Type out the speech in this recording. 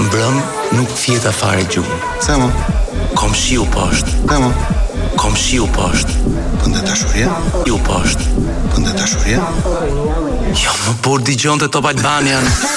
Mbrëm nuk fjeta fare gjumë. Se mo? Kom shiu poshtë. Se mo? Kom shiu poshtë. Pëndet dashuria? Shiu poshtë. Pëndet dashuria? Jo, më por digjonte Top Albanian.